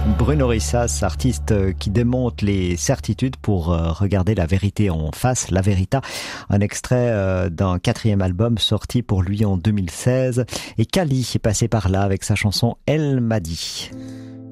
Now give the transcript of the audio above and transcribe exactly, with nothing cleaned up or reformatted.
Bruno Rissas, artiste qui démonte les certitudes pour regarder la vérité en face, La Verita, un extrait d'un quatrième album sorti pour lui en deux mille seize. Et Kali est passé par là avec sa chanson Elle m'a dit.